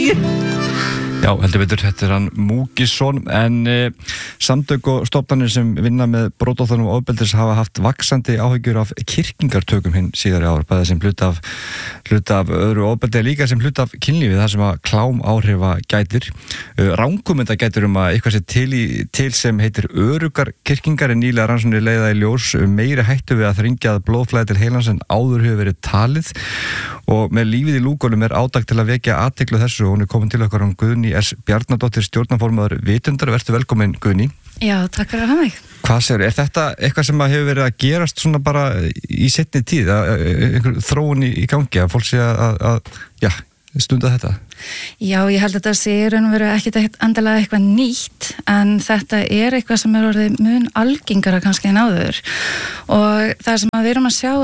Já, heldur betur, þetta hann Múkisson, en samtök og stofnanir sem vinna með brotaþolum og ofbeldis hafa haft vaxandi áhyggjur af kyrkingartökum hinn síðari ár, bæði sem hluta af öðru ofbeldi, líka sem hluta af kynlífi, þar sem að klám áhrifa gætir. Rangumynda gætir að eitthvað sé til sem heitir öruggar kyrkingar, en nýlega rannsóknir leiða í ljós meiri hættu við að þrengja blóðflæði til heilans en áður hefur verið talið, og með lífið í lúkunum átak til að vekja athygli þessu, og hún komin til okkar Guðný S. Bjarnadóttir, stjórnarformaður Vitundar. Vertu velkomin, Guðný. Já, takk fyrir að hafa mig. Hvað segir, þetta eitthvað sem hefur verið að gerast svona bara í seinni tíð, einhver þróun í gangi, að fólk sé að stunda þetta? Já, ég held að þetta sé ekkert endilega eitthvað nýtt, en þetta eitthvað sem orðið mun algengara kannski en áður, og það sem við erum að sjá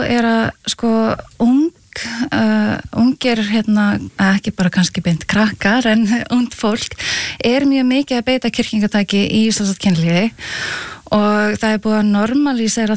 að ungir ekki bara kannski beint krakkar, en ungt fólk mjög mikið að beita kyrkingatæki í kynlífi, og það búið að normalísera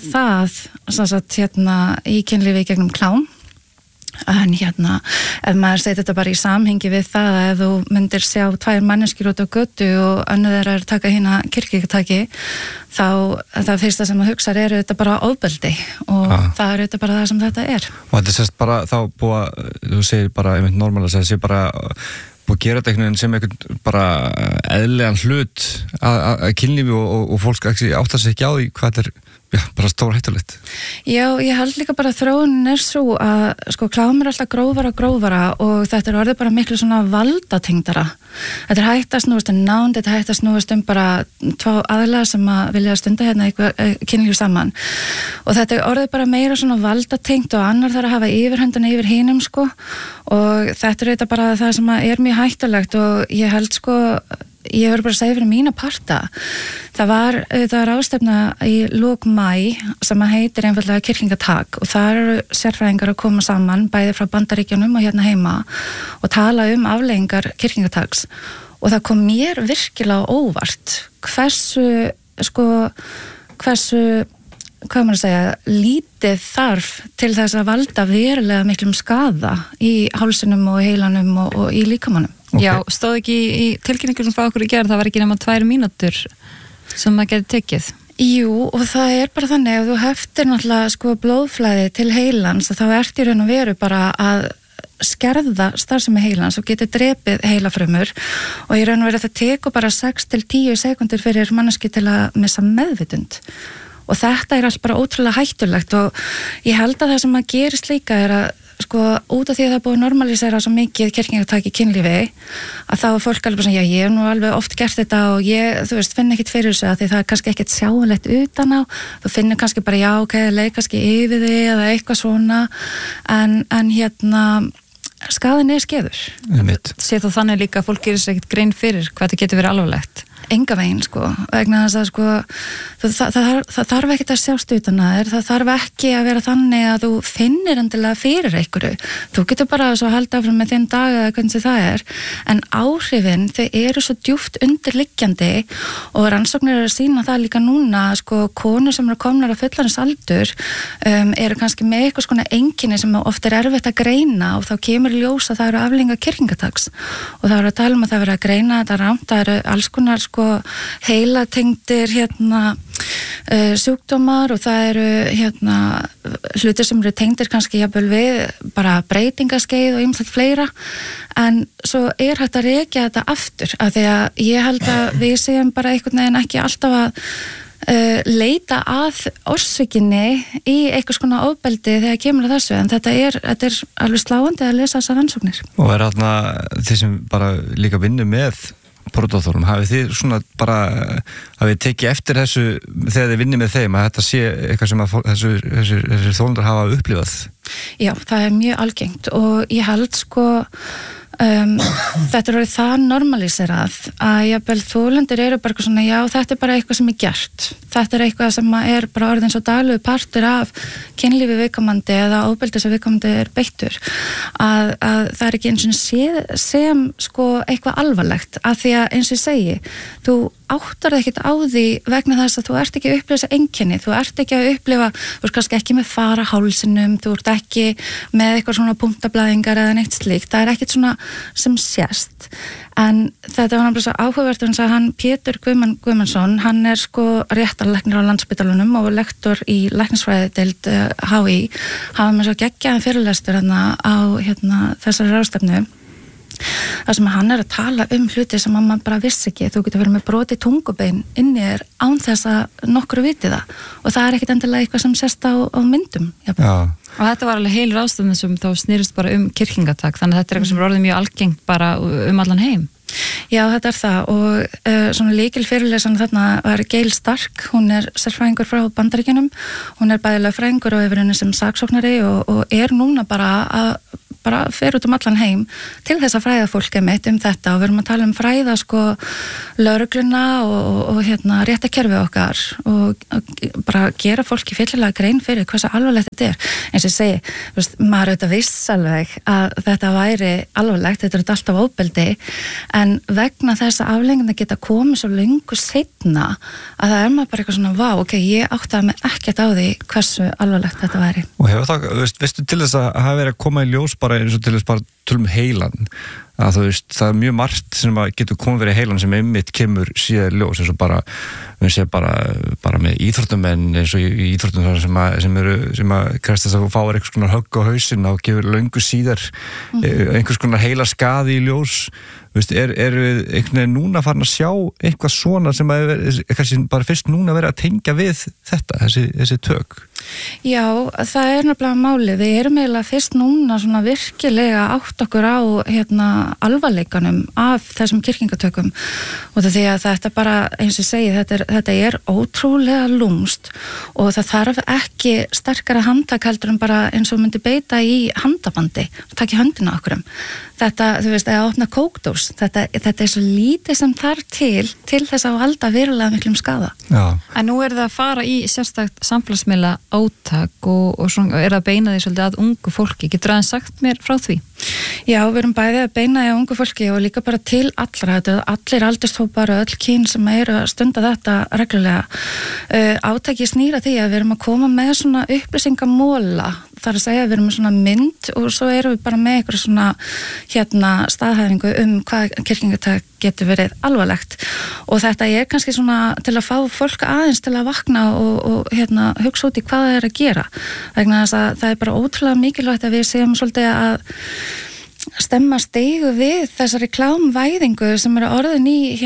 það í kynlífi gegnum klám. En ef maður segir þetta bara í samhengi við það að ef þú myndir sjá 2 manneskjur út á götu og önnur þeirra taka hérna kyrkingatæki, þá það fyrsta sem maður hugsar þetta bara ofbeldi, og það þetta bara það sem þetta Og þetta sést bara þá búið að, þú segir bara einmitt normal að segja bara búið að gera þetta sem einhvern bara eðlilegan hlut að kynlífi, og fólk áttar sig ekki á því hvað þetta bara stór hættulegt. Já, ég held líka bara að þróunin svo að klám alltaf grófara, og þetta orðið bara miklu svona valdatengdara. Þetta hægt að snúast nánd, þetta hægt að snúast bara 2 aðilar sem að vilja stunda eitthvað kynlíf saman, og þetta orðið bara meira svona valdatengt, og annar þarf að hafa yfirhöndina yfir hinum, og þetta þetta bara það sem að mjög hættulegt, og ég held ég verður bara að segja fyrir mína parta. Það var ráðstefna í lok maí sem heitir einfaldlega kyrkingatak, og það eru sérfræðingar að koma saman bæði frá Bandaríkjunum og hérna heima og tala afleiðingar kyrkingataks, og það kom mér virkilega óvart hversu hvað maður að segja, lítið þarf til þess að valda verulega miklum skaða í hálsinum og heilanum og í líkamanum. Okay. Já, stóð ekki í tilkynningur sem frá okkur í gerð, það var ekki nema 2 mínútur sem það geti tekið. Jú, og það bara þannig að þú heftir náttúrulega blóðflæði til heilans, þá í raun og veru bara að skerða starfsemi heilans og geti drepið heilafrumur, og í raun og veru það tekur bara 6 til 10 sekundur fyrir manneski til að missa meðvitund. Og þetta allt bara ótrúlega hættulegt, og ég held að það sem að gerist líka að út af því að það búið að normalísera svo mikið kyrkingatæki í kynlífi, að þá fólk alveg svona, ég nú alveg oft gert þetta og ég, finn ekkit fyrir þessu, að því það kannski ekkit sjáanlegt utan á, þú finnur kannski bara leið kannski yfir þig eða eitthvað svona, en skaðin skeður. Sér þú þannig líka að fólk gerir sér ekkit grein fyrir hvað þetta getur verið alvarlegt? Enga veginn, vegna þess að það þarf ekki að sjást utan að þér, það þarf ekki að vera þannig að þú finnir endilega fyrir einhverju. Þú getur bara svo að halda áfram með þinn dag eða hvernig það en áhrifin, þau eru svo djúpt undirliggjandi, og rannsóknir að sýna það líka núna, konur sem eru komnar að fullorðins aldur eru kannski með eitthvað svona einkenni sem oft erfitt að greina, og þá kemur í ljós að það eru afleiðingar kyrkingataks, og það eru að tala um að það vera að greina þetta rangt, það eru alls konar heilatengdir sjúkdómar, og það eru hlutir sem eru tengdir kannski jafnvel við bara breytingaskeið og ýmislegt fleira, en svo hægt að rekja þetta aftur, af því að ég held að við séum bara einhvern veginn ekki alltaf að leita að orsökinni í einhvers konar ofbeldi þegar kemur að þessu, en þetta er alveg sláandi að lesa þessar rannsóknir. Og þarna þið sem bara líka vinnu með brotaþolum, hafið þið svona bara hafið tekið eftir þessu þegar þið vinnið með þeim, að þetta sé eitthvað sem að þessir þolendur hafa upplifað? Já, það mjög algengt, og ég held þetta orðið það normalíserað að jafnvel þolendur eru bara svona, já, þetta bara eitthvað sem gert, þetta eitthvað sem bara orðin svo daglegur partur af kynlífi viðkomandi eða ofbeldi sem viðkomandi beittur, að það ekki eins og sem eitthvað alvarlegt, að því að eins og ég segi, þú áttar ekkert á því vegna þess að þú ert ekki að upplifa þessi einkenni, þú ert ekki að upplifa, þú ert kannski ekki með fara hálsinum, þú ert ekki með eitthvað svona punktablaðingar eða neitt slíkt, það er ekkert svona sem sést. En þetta var náttúrulega svo áhugavert eins að hann Pétur Guðmundsson, hann er sko réttarlæknir á Landspítalunum og lektor í læknisfræðideild HÍ, hafa með svo geggjaðan fyrirlestur á þessari ráðstefnu. Það sem hann er að tala hluti sem maður bara vissi ekki, þú getur verið með brotið tungubein inni þér án þess að nokkru viti það og það er ekkit endilega eitthvað sem sést á myndum. Já. Og þetta var alveg heil ráðstefna sem þá snýrist bara kirkingatak, þannig að þetta er eitthvað sem er orðið mjög algengt bara allan heim. Já, þetta er það og svona lykilfyrirlesan þarna var Gail Stark, hún er sérfræðingur frá Bandaríkjunum, hún er bæði lögfræðingur og hefur henni sem saksóknari og er núna bara fer út allan heim til þess að fræða fólk einmitt þetta og við erum að tala fræða sko lögregluna og réttarkerfið okkar og bara gera fólki fyllilega grein fyrir hversu alvarlegt þetta er. Eins og ég segi, maður auðvitað viss alveg að þetta væri alvarlegt, þetta er alltaf ofbeldi en vegna þess að afleiðingarnar geta komið svo löngu seinna að það er maður bara eitthvað svona vá, ok, ég áttaði mig ekkert á því hversu alvarlegt þetta væri. Og hefur það, veistu til þess að hafa verið að koma í ljós bara eins og til þess bara tölum heilan að það er mjög margt sem getur komið verið heilan sem einmitt kemur síðan ljós eins og bara, við séum bara með íþróttamenn eins og í íþróttum sem að krefst þess að fá einhvers konar högg á hausinn og gefur löngu síðar einhvers konar heila skaði í ljós. Er við einhvern veginn núna farin að sjá eitthvað svona sem að kannski bara fyrst núna verið að tengja við þetta, þessi tök? Já, það er nefnilega máli. Við erum eiginlega fyrst núna svona virkilega átt okkur á alvarleikanum af þessum kirkingatökum og því að þetta bara, eins og segi, þetta er ótrúlega lúmst og það þarf ekki sterkara handtak heldur en bara eins og myndi beita í handabandi og taka í höndina okkurum. Þetta, þú veist, að opna kókdós, þetta er svo lítið sem þarf til þess að valda verulega miklum skaða. Já. En nú er það að fara í sérstakt samfélagsmiðla átak og svona, er að beina því svolítið að ungu fólki. Getur aðeins sagt mér frá því? Já, við erum bæði að beina því að ungu fólki og líka bara til allra, þetta er allir aldurshópar og öll kyn sem eru að stunda þetta reglulega. Átaki snýra því að við erum að koma með svona upplýsingamóla, þar að segja við erum með svona mynd og svo erum við bara með eitthvað svona staðhæfingu hvað kirkingatak getur verið alvarlegt og þetta er kannski svona til að fá fólk aðeins til að vakna og hugsa út í hvað það er að gera vegna þess að það er bara ótrúlega mikilvægt að við séum svolítið að stemma stigu við þessari klámvæðingu sem eru orðin í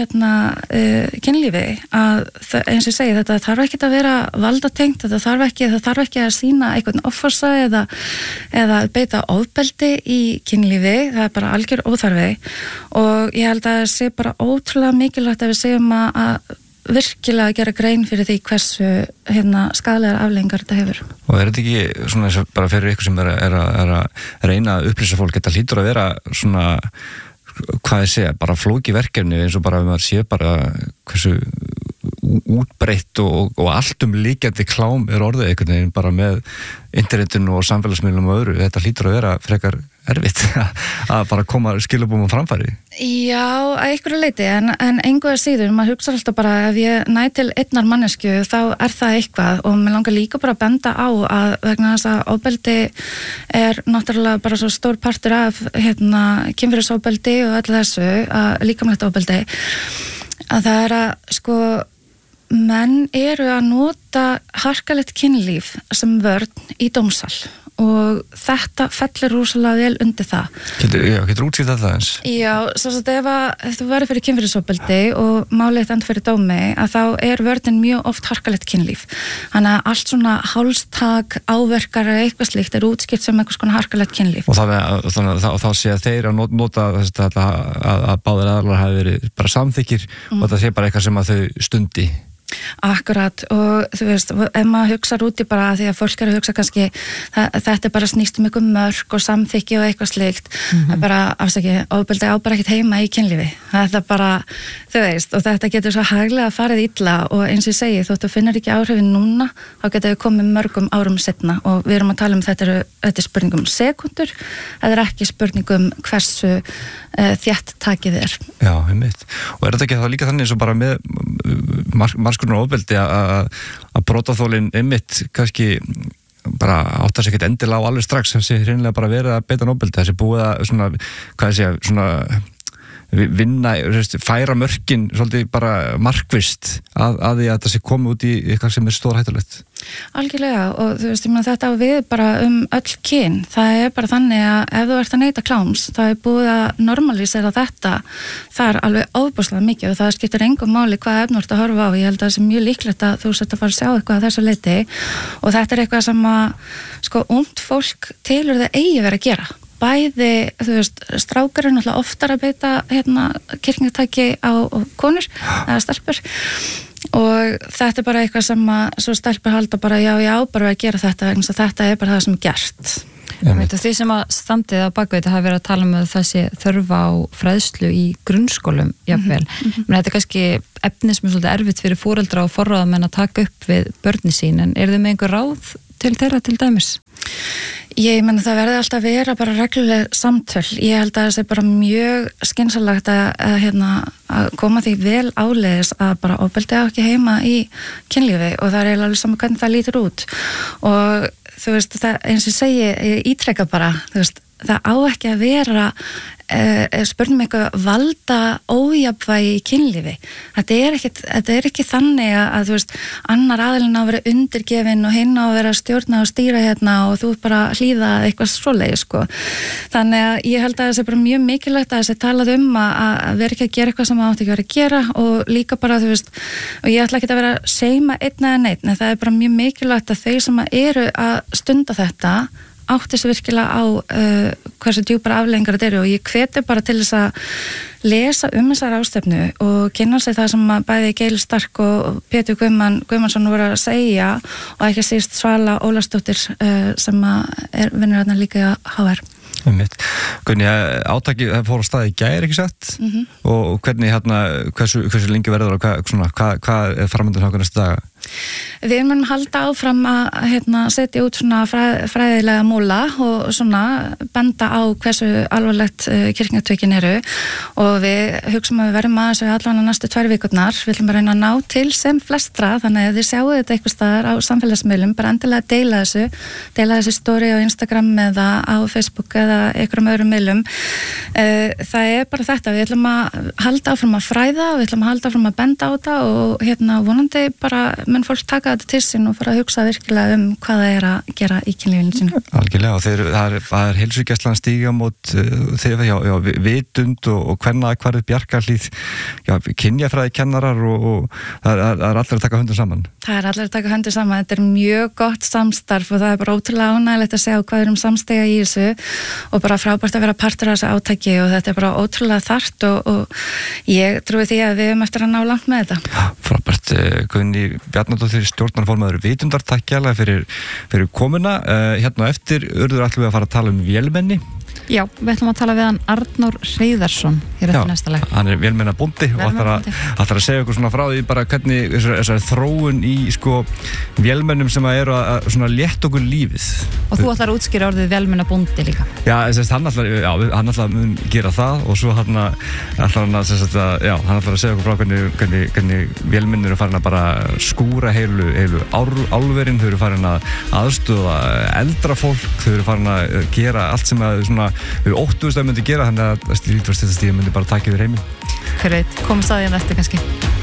kynlífi að eins og ég segi þetta þarf ekki að vera valdatengt, það þarf ekki að sýna einhvern offorsa eða beita ofbeldi í kynlífi, það er bara algjör óþarfi og ég held að það sé bara ótrúlega mikilvægt að við segjum að virkilega gera grein fyrir því hversu skaðlegar afleiðingar þetta hefur. Og er þetta ekki svona eins og bara fyrir ykkur sem er að reyna að upplýsa fólk, þetta hlýtur að vera svona, hvað ég segja, bara flókið verkefni eins og bara maður sé bara hversu útbreitt og alltumlíkjandi klám er orðið einhvern veginn bara með internetinu og samfélagsmiðlum og öðru, þetta hlýtur að vera frekar erfitt að bara koma skilabúum á framfæri. Já, að einhverju leyti, en engu að síður, maður hugsa alltaf bara ef ég næ til einnar mannesku þá er það eitthvað og mér langar líka bara að benda á að vegna þess að ofbeldi er náttúrulega bara svo stór partur af kynferðisofbeldi og öllu þessu, líkamlegt ofbeldi, að það er að menn eru að nota harkalegt kynlíf sem vörn í dómsal og þetta fellir rosalega vel undir það. Getur útskýrt þetta eins? Já, svo að ef þú verður fyrir kynferðisofbeldi og málið endur fyrir dómi að þá er vörnin mjög oft harkalegt kynlíf. Þannig að allt svona hálstak, áverkar eða eitthvað slíkt er útskýrt sem einhvers konar harkalegt kynlíf. Og þá sé að þeir að nota að báðir aðlar hafi verið bara samþykir og þetta sé bara eitthvað sem að þau stundi. Akkurat, og þú veist, ef maður hugsar úti bara því að fólk að hugsa kannski þetta bara snýst ykkur mörk og samþykki og eitthvað slíkt, bara ofbeldi á bara ekkert heima í kynlífi, þetta bara, þú veist, og þetta getur svo haglega farið illa og eins og ég segi, þótt þú finnur ekki áhrifin núna, þá getur við komið mörgum árum setna og við erum að tala þetta er spurningum sekundur, þetta ekki spurningum hversu þétt takið Já, einmitt. Og þetta ekki þá líka þannig eins og bara með margskonar ofbeldi að brotaþolinn einmitt kannski bara áttar sig ekkert endilega á alveg strax, þessi hreinlega bara verið að beita ofbeldi, þessi búið að svona, hvað ég segja, svona vinna, færa mörkin svolítið bara markvisst að því að þetta sé komið út í eitthvað sem stórhættulegt. Algjörlega, og þú veist, ég meina þetta á við bara öll kyn, það er bara þannig að ef þú ert að neyta kláms, það er búið að normalísera þetta, það er alveg ofboðslega mikið og það skiptir engum máli hvað efni þú ert að horfa á, ég held að það sé mjög líklegt að þú sért að fara að sjá eitthvað að þessu leyti og þetta er eitthvað sem að sko ungt fólk telur það eigi verið að gera. Bæði, þú veist, strákar er náttúrulega oftar að beita kirkngatæki á konur eða stelpur og þetta er bara eitthvað sem að svo stelpur halda bara já, bara að gera þetta vegna að þetta er bara það sem er gert. Því sem að standið á bakvið þetta hafa verið að tala um þessi þörfa á fræðslu í grunnskólum jafnvel, menn þetta er kannski efni sem er svolítið erfitt fyrir foreldra og forráðamenn að taka upp við börnin sín, en eru þið með einhver ráð til þeirra til dæmis? Ég menna það verði alltaf að vera bara regluleg samtöl. Ég held að það sé bara mjög skynsamlegt að koma því vel áleiðis að bara ofbeldi á ekki heima í kynlífi og það er alveg saman hvernig það lítur út og þú veist, það, eins og ég segi, ég ítreka bara, þú veist, það á ekki að vera spurnum eitthvað valda ójafnvægi í kynlífi. Þetta er ekki þannig að þú veist, annar aðilinn á að vera undirgefin og hinn á að vera að stjórna og stýra og þú bara hlýða eitthvað svoleiðis, sko. Þannig að ég held að það sé bara mjög mikilvægt að þessi talað að vera ekki að gera eitthvað sem það átti ekki að vera að gera og líka bara, þú veist, og ég ætla ekki að vera að seima einn eða neitt, en það er bara mjög mikilvægt að þau sem eru að stunda þetta átti sig virkilega á hversu djúpar afleiðingar þetta eru og ég hveti bara til þess að lesa þessar ástefnu og kynna sig það sem bæði Geir Stark og Pétur Guðmannsson voru að segja og ekki síst Svala Ólafsdóttir sem vinnur þarna líka á HR. Gunni, átakið fór á staði í gær, ekki satt? Og hvernig hversu lengi verður og hvað er framöndan hjá næstu daga? Við munum halda áfram að setja út svona fræðilega múla og svona benda á hversu alvarlegt kirkjutökin eru og við hugsum að við verðum aðeins við allavega næstu 2 vikurnar. Við ætlum að reyna að ná til sem flestra, þannig að þið sjáu þetta eitthvað staðar á samfélagsmiðlum, bara endilega deila þessu story á Instagram eða á Facebook eða einhverjum öðrum miðlum. Það er bara þetta, við ætlum að halda áfram að fræða og við ætlum að halda áfram að benda á þetta og vonandi bara menn fólk taka þetta til sín og fara að hugsa virkilega hvað það er að gera í kynlífinu sínu. Algjörlega, og það er heilsugæslan stíga mót þegar vitund og kvennakvarðið Bjarkarhlíð, kynjafræði kennarar og það er allir að taka höndum saman. Það er allir að taka höndum saman, þetta er mjög gott samstarf og það er bara ótrúlega ánægilegt að segja hvað við samstiga í þessu og bara frábært að vera partur af þessu átaki og þetta er bara ótrúlega þarft og ég trúi því að við höfum eftir að ná langt með þetta. Já, frábært, Gunni Bjarnadóttir, stjórnarformaður Vitundar, takk kærlega fyrir komuna. Hérna eftir ætlum við að fara að tala um vélmenni. Já, við ætlum að tala við hann Arnór Hreiðarsson hér eftir næsta leg. Hann er vélmennabóndi og ætlar að segja okkur svona frá því bara hvernig þessari þróun í vélmennum sem eru að svona létta okkur lífið. Og þú ætlar að útskýra orðið vélmennabóndi líka. Já, hann ætlar að mun gera það og svo hann ætlar að segja okkur frá hvernig vélmennir eru farin að bara skúra heilu álverin, þau eru farin að aðstoða eldra fólk, þau eru farin að gera allt sem að svona við óttuðust að myndi gera, þannig að þetta stíð myndi bara taka yfir heiminn. Hver veit, komum staðið eftir kannski.